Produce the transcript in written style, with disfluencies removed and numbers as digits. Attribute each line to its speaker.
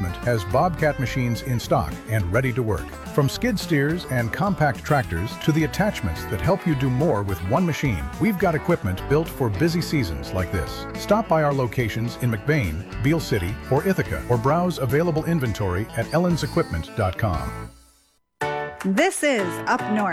Speaker 1: Equipment has Bobcat machines in stock and ready to work. From skid steers and compact tractors to the attachments that help you do more with one machine, we've got equipment built for busy seasons like this. Stop by our locations in McBain, Beale City, or Ithaca, or browse available inventory at ellensequipment.com.
Speaker 2: This is Up North.